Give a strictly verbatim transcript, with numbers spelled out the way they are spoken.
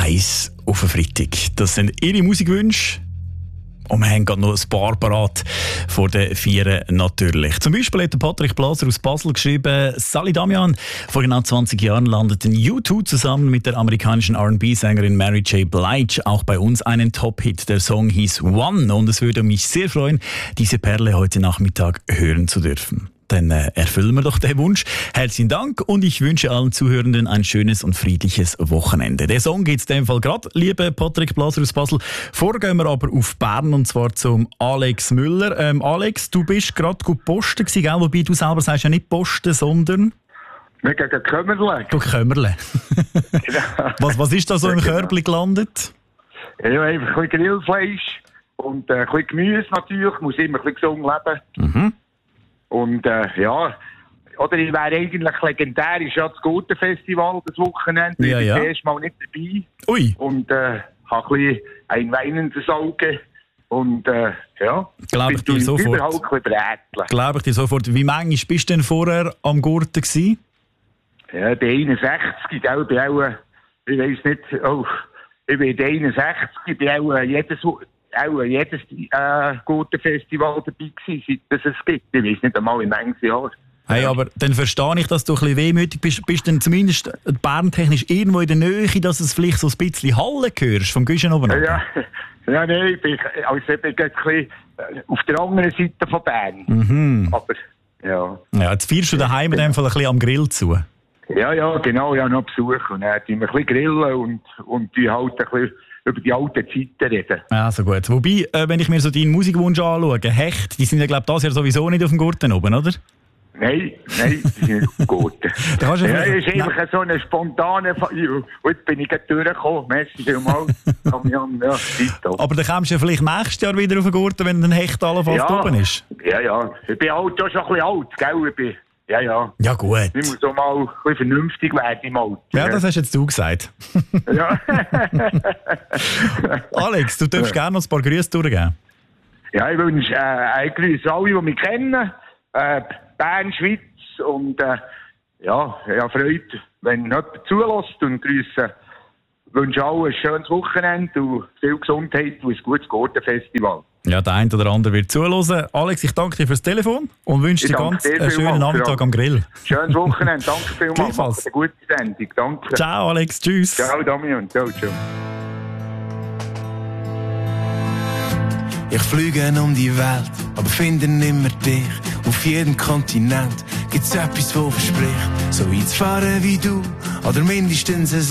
eins auf den Freitag. Das sind Ihre Musikwünsche. Und wir haben gerade noch ein paar parat vor den Vieren natürlich. Zum Beispiel hat Patrick Blaser aus Basel geschrieben, Sally Damian, vor genau zwanzig Jahren landeten U zwei zusammen mit der amerikanischen R and B-Sängerin Mary J. Blige auch bei uns einen Top-Hit. Der Song hieß One und es würde mich sehr freuen, diese Perle heute Nachmittag hören zu dürfen. Dann äh, erfüllen wir doch den Wunsch. Herzlichen Dank und ich wünsche allen Zuhörenden ein schönes und friedliches Wochenende. Der Song geht's in dem Fall gerade, liebe Patrick Blaser aus Basel. Vorher gehen wir aber auf Bern und zwar zum Alex Müller. Ähm, Alex, du bist gerade gut posten gewesen, gell? Wobei du selber sagst ja nicht posten, sondern... Wir gehen Kömmerle. Du Kömmerle. was, was ist da so im Körbli gelandet? Ja, einfach ein bisschen Grillfleisch und äh, ein bisschen Gemüse natürlich. Ich muss immer ein bisschen gesund leben. Mhm. Und äh, ja, oder ich wäre eigentlich legendär, ist ja das Gurtenfestival das Wochenende. Ja, ich bin ja. das erste Mal nicht dabei. Ui. Und äh, habe ein bisschen ein weinendes Auge. Und äh, ja, Glaube ich dir sofort. Überhaupt ein bisschen bräteln. Glaube ich dir sofort. Wie manchmal bist du denn vorher am Gurten gewesen? Ja, der einundsechzig, gell, ich bin auch, äh, ich weiss nicht, oh, ich bin der einundsechzig, ich bin auch äh, jedes, auch jedes äh, Gurtenfestival dabei gewesen, seit es es gibt. Ich weiss nicht einmal in manchen Jahren. Hey, aber dann verstehe ich, dass du ein bisschen wehmütig bist. Bist du denn zumindest berntechnisch irgendwo in der Nähe, dass es vielleicht so ein bisschen Hallen hörst, vom Güschen oben? Ja, ja, nein, ich bin, also ich bin ein bisschen auf der anderen Seite von Bern. Mhm. Aber, ja. Ja, jetzt feierst du daheim in dem Fall ein bisschen am Grill zu. Ja, ja, genau, ja, noch Besuch. Und dann tun wir ein bisschen grillen und, und die halt ein bisschen über die alten Zeiten reden. Ja, so gut. Wobei, äh, wenn ich mir so deinen Musikwunsch anschaue, Hecht, die sind ja, glaube ich, das Jahr sowieso nicht auf dem Gurten oben, oder? Nein, nein, die sind nicht gut. Da kannst du ja, vielleicht- ist einfach so eine spontane... Fa- Heute bin ich gerade durchgekommen. Merci vielmals. Damian, ja, tipptopp. Aber dann kommst du ja vielleicht nächstes Jahr wieder auf den Gurten, wenn ein Hecht allenfalls ja, oben ist. Ja, ja. Ich bin alt, auch schon ein bisschen alt, gell? Ich bin, ja, ja. Ja, gut. Ich muss auch mal ein bisschen vernünftig werden im Alter. Ja, das hast jetzt du gesagt. Ja. Alex, du darfst gerne noch ein paar Grüße durchgeben. Ja, ich wünsche äh, ein Grüße alle, die mich kennen. Äh, Bern, Schweiz und äh, ja, ja, Freude, wenn jemand zulässt und Grüße. Ich wünsche allen ein schönes Wochenende und viel Gesundheit und ein gutes Gurtenfestival. Ja, der eine oder andere wird zuhören. Alex, ich danke dir fürs Telefon und wünsche Ich dir danke ganz dir einen schönen vielmals, Nachmittag ja. am Grill. Schönes Wochenende, danke vielmals. Gleichfalls. Macht eine gute Sendung, danke. Ciao, Alex. Tschüss. Ciao, Damian. Ciao, ciao. Ich fliege um die Welt, aber finde nimmer dich. Auf jedem Kontinent gibt's etwas, wo verspricht, so weit zu fahren wie du, oder mindestens